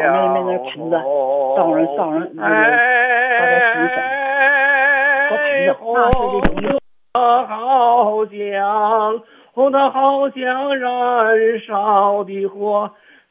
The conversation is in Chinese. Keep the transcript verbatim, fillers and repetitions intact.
妹妹那瓶子，上人上人那个他在心上，他瓶子那是这种。 好像红的好像燃烧的火，